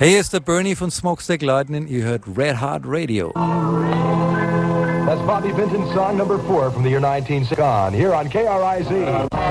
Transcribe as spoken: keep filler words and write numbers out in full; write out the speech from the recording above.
Hey, hier ist der Bernie von Smokestack Lightning. Ihr hört Red Heart Radio. That's Bobby Vinton's song number four from the year nineteen sixty. On here on K R I Z.